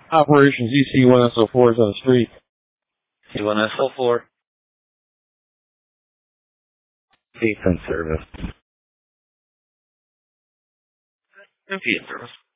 Operations EC1SO4 is on the street. C1SO4. Defense service. Defense service.